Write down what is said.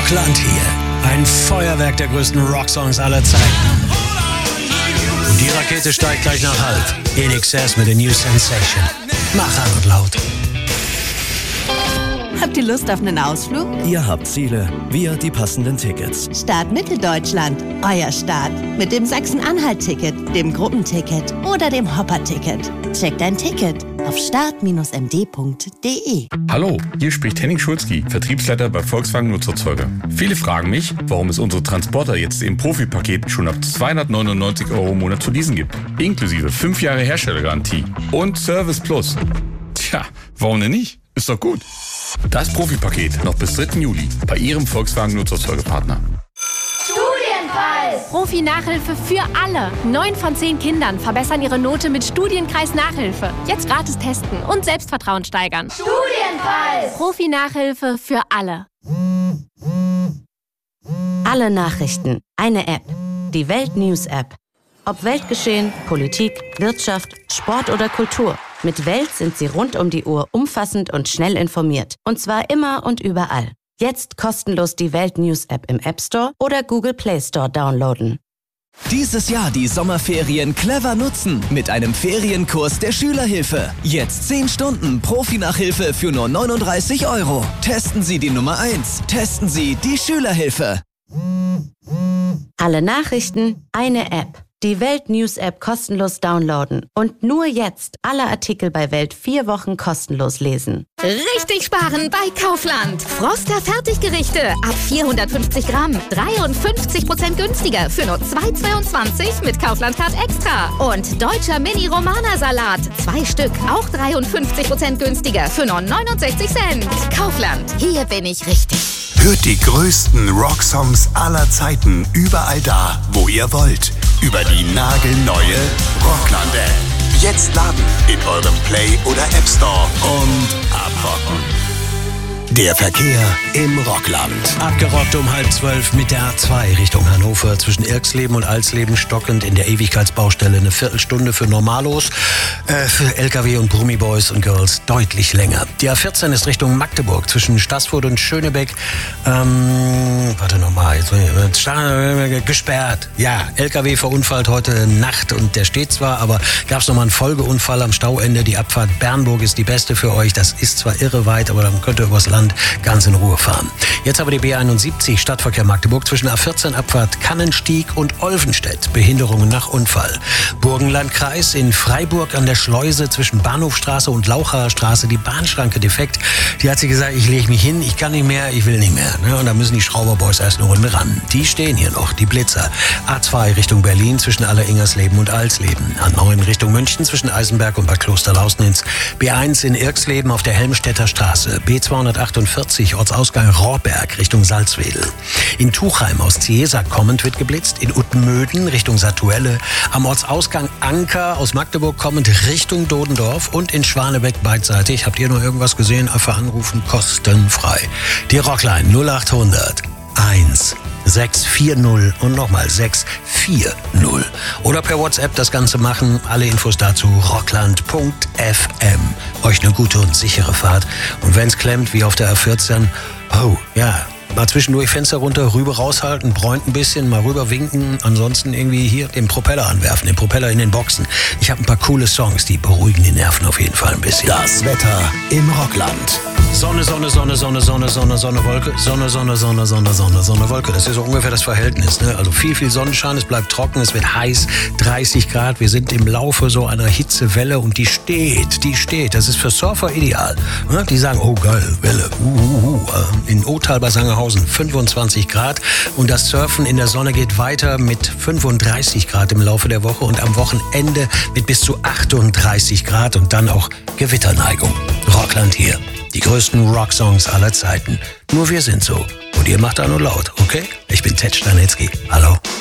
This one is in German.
Rockland hier. Ein Feuerwerk der größten Rocksongs aller Zeiten. Und die Rakete steigt gleich nach halb. In Excess mit der New Sensation. Mach an und laut. Habt ihr Lust auf einen Ausflug? Ihr habt Ziele, wir die passenden Tickets. Start Mitteldeutschland, euer Start. Mit dem Sachsen-Anhalt-Ticket, dem Gruppenticket oder dem Hopper-Ticket. Checkt ein Ticket auf start-md.de. Hallo, hier spricht Henning Schulzki, Vertriebsleiter bei Volkswagen Nutzerzeuger. Viele fragen mich, warum es unsere Transporter jetzt im Profi-Paket schon ab 299 € im Monat zu leasen gibt. Inklusive 5 Jahre Herstellergarantie und Service Plus. Tja, warum denn nicht? Ist doch gut. Das Profi-Paket noch bis 3. Juli bei Ihrem Volkswagen Nutzerzeugerpartner. Studienfall! Profi-Nachhilfe für alle. 9 von 10 Kindern verbessern ihre Note mit Studienkreis Nachhilfe. Jetzt gratis testen und Selbstvertrauen steigern. Studienfall! Profi-Nachhilfe für alle. Alle Nachrichten. Eine App. Die Welt-News-App. Ob Weltgeschehen, Politik, Wirtschaft, Sport oder Kultur. Mit Welt sind Sie rund um die Uhr umfassend und schnell informiert. Und zwar immer und überall. Jetzt kostenlos die Welt-News-App im App Store oder Google Play Store downloaden. Dieses Jahr die Sommerferien clever nutzen mit einem Ferienkurs der Schülerhilfe. Jetzt 10 Stunden Profi-Nachhilfe für nur 39 €. Testen Sie die Nummer 1. Testen Sie die Schülerhilfe. Alle Nachrichten, eine App. Die Welt-News-App kostenlos downloaden und nur jetzt alle Artikel bei Welt 4 Wochen kostenlos lesen. Richtig sparen bei Kaufland. Froster Fertiggerichte ab 450 Gramm. 53% günstiger für nur 2,22 mit Kaufland Card Extra. Und deutscher Mini-Romana-Salat. 2 Stück, auch 53% günstiger für nur 69 Cent. Kaufland, hier bin ich richtig. Hört die größten Rocksongs aller Zeiten überall da, wo ihr wollt. Über die nagelneue Rockland-App. Jetzt laden in eurem Play- oder App Store und abrocken. Der Verkehr im Rockland. Abgerockt um 11:30 mit der A2 Richtung Hannover. Zwischen Irksleben und Alsleben stockend in der Ewigkeitsbaustelle eine Viertelstunde für Normalos. Für LKW und Brummi-Boys und Girls deutlich länger. Die A14 ist Richtung Magdeburg zwischen Staßfurt und Schönebeck. Gesperrt. Ja, LKW verunfallt heute Nacht und der steht zwar, aber gab es nochmal einen Folgeunfall am Stauende. Die Abfahrt Bernburg ist die beste für euch. Das ist zwar irre weit, aber dann könnt ihr übers Land ganz in Ruhe fahren. Jetzt aber die B71 Stadtverkehr Magdeburg zwischen A14 Abfahrt Kannenstieg und Olvenstedt. Behinderungen nach Unfall. Burgenlandkreis in Freiburg an der Schleuse zwischen Bahnhofstraße und Lauchaer Straße. Die Bahnschranke defekt. Die hat sie gesagt, ich lege mich hin, ich kann nicht mehr, ich will nicht mehr. Und da müssen die Schrauberboys erst eine Runde ran. Die stehen hier noch, die Blitzer. A2 Richtung Berlin zwischen Alleringersleben und Alsleben. A9 Richtung München zwischen Eisenberg und Bad Klosterlausnitz. B1 in Irksleben auf der Helmstedter Straße. B248 Ortsausgang Rohrberg Richtung Salzwedel. In Tuchheim aus Ciesa kommend wird geblitzt. In Uttenmöden Richtung Satuelle. Am Ortsausgang Anker aus Magdeburg kommend Richtung Dodendorf. Und in Schwanebeck beidseitig. Habt ihr noch irgendwas gesehen? Einfach anrufen, kostenfrei. Die Rockline 0800 1 640 und nochmal 640. Oder per WhatsApp das Ganze machen. Alle Infos dazu rockland.fm. Euch eine gute und sichere Fahrt. Und wenn's klemmt, wie auf der A14, mal zwischendurch Fenster runter, rüber raushalten, bräunt ein bisschen, mal rüber winken, ansonsten irgendwie hier den Propeller anwerfen, den Propeller in den Boxen. Ich habe ein paar coole Songs, die beruhigen die Nerven auf jeden Fall ein bisschen. Das Wetter im Rockland. Sonne, Sonne, Sonne, Sonne, Sonne, Sonne, Sonne, Wolke, Sonne, Sonne, Sonne, Sonne, Sonne, Sonne, Wolke. Das ist so ungefähr das Verhältnis. Ne? Also viel Sonnenschein, es bleibt trocken, es wird heiß, 30 Grad. Wir sind im Laufe so einer Hitzewelle und die steht. Das ist für Surfer ideal. Ne? Die sagen, oh geil, Welle, In Othal bei Sangerhausen 25 Grad und das Surfen in der Sonne geht weiter mit 35 Grad im Laufe der Woche und am Wochenende mit bis zu 38 Grad und dann auch Gewitterneigung. Rockland hier. Die größten Rocksongs aller Zeiten. Nur wir sind so. Und ihr macht da nur laut, okay? Ich bin Ted Stanitzky. Hallo.